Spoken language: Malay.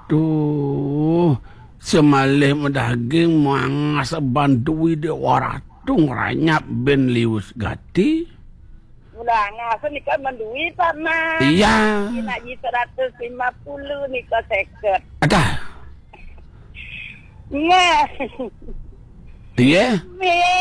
Aduh, semalih medaging mangas bandui de waratung ranyap ben lius gati. Udah ngasih ni kan mendui Pak Mas. Iya. Nak 150 ni ke seket. Ada. Nah. Iya.